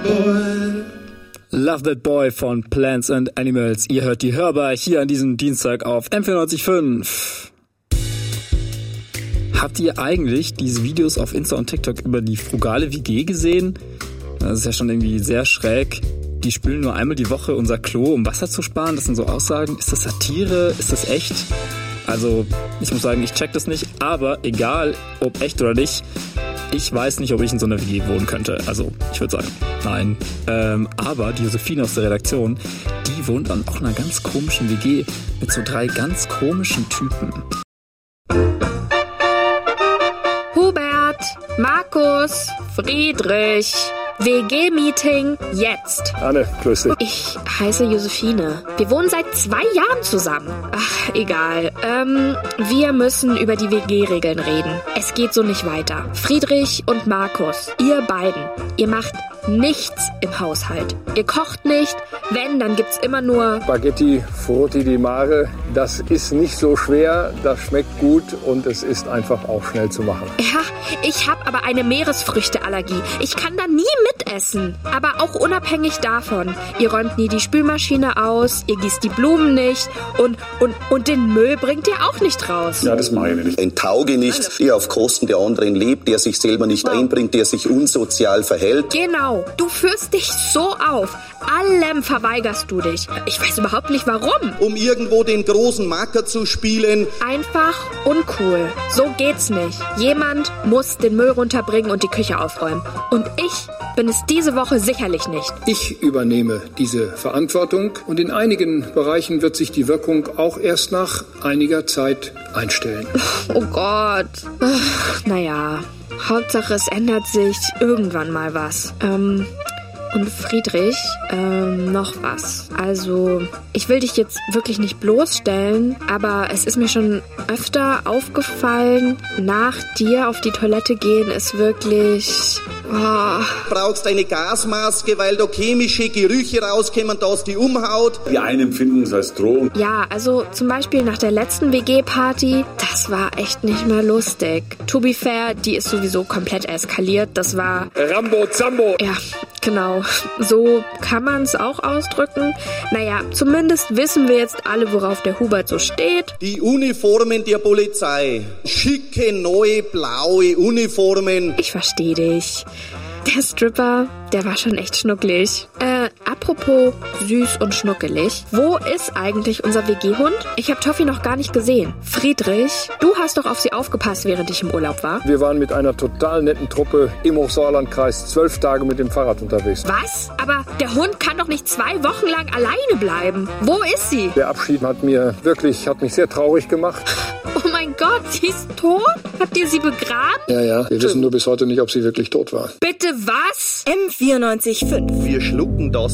Boy. Love That Boy von Plants and Animals. Ihr hört die Hörbar hier an diesem Dienstag auf M94.5. Habt ihr eigentlich diese Videos auf Insta und TikTok über die frugale WG gesehen? Das ist ja schon irgendwie sehr schräg. Die spülen nur einmal die Woche unser Klo, um Wasser zu sparen. Das sind so Aussagen. Ist das Satire? Ist das echt? Also, ich muss sagen, ich check das nicht. Aber egal, ob echt oder nicht, ich weiß nicht, ob ich in so einer WG wohnen könnte. Also, ich würde sagen, nein. Aber die Josephine aus der Redaktion, die wohnt dann auch in einer ganz komischen WG mit so 3 ganz komischen Typen. Hubert, Markus, Friedrich, WG-Meeting jetzt. Anne, grüß dich. Ich heiße Josephine. Wir wohnen seit 2 Jahren zusammen. Ach, egal. Wir müssen über die WG-Regeln reden. Es geht so nicht weiter. Friedrich und Markus, ihr beiden, ihr macht nichts im Haushalt. Ihr kocht nicht. Wenn, dann gibt's immer nur Spaghetti Frutti di Mare. Das ist nicht so schwer, das schmeckt gut und es ist einfach auch schnell zu machen. Ja, ich habe aber eine Meeresfrüchteallergie. Ich kann da nie mitessen. Aber auch unabhängig davon. Ihr räumt nie die Spülmaschine aus, ihr gießt die Blumen nicht und den Müll bringt ihr auch nicht raus. Ja, das mache ich nicht. Ein Taugenichts, der auf Kosten der anderen lebt, der sich selber nicht einbringt, der sich unsozial verhält. Genau, du führst dich so auf. Allem verweigerst du dich. Ich weiß überhaupt nicht warum. Um irgendwo den großen Macker zu spielen. Einfach uncool. So geht's nicht. Jemand muss den Müll runterbringen und die Küche aufräumen. Und ich bin es diese Woche sicherlich nicht. Ich übernehme diese Verantwortung und in einigen Bereichen wird sich die Wirkung auch erst nach einiger Zeit einstellen. Oh Gott. Naja, Hauptsache es ändert sich irgendwann mal was. Und Friedrich, noch was. Also, ich will dich jetzt wirklich nicht bloßstellen, aber es ist mir schon öfter aufgefallen, nach dir auf die Toilette gehen ist wirklich... Oh. Brauchst eine Gasmaske, weil da chemische Gerüche rauskommen, dass die umhaut. Die einen empfinden es als Drohung. Ja, also zum Beispiel nach der letzten WG-Party, das war echt nicht mehr lustig. To be fair, die ist sowieso komplett eskaliert. Das war... Rambo Zambo! Ja, genau. So kann man es auch ausdrücken. Naja, zumindest wissen wir jetzt alle, worauf der Hubert so steht. Die Uniformen der Polizei. Schicke, neue, blaue Uniformen. Ich verstehe dich. Der Stripper, der war schon echt schnucklig. Apropos süß und schnuckelig. Wo ist eigentlich unser WG-Hund? Ich habe Toffi noch gar nicht gesehen. Friedrich, du hast doch auf sie aufgepasst, während ich im Urlaub war. Wir waren mit einer total netten Truppe im Hochsauerlandkreis 12 Tage mit dem Fahrrad unterwegs. Was? Aber der Hund kann doch nicht 2 Wochen lang alleine bleiben. Wo ist sie? Der Abschied hat mich sehr traurig gemacht. Oh mein Gott, sie ist tot? Habt ihr sie begraben? Ja, wir wissen nur bis heute nicht, ob sie wirklich tot war. Bitte was? M94.5. Wir schlucken das